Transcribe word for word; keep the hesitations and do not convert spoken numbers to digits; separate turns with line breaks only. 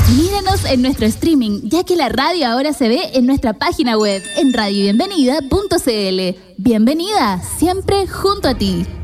Míranos en nuestro streaming, ya que la radio ahora se ve en nuestra página web en radio bienvenida punto c l. Bienvenida, siempre junto a ti.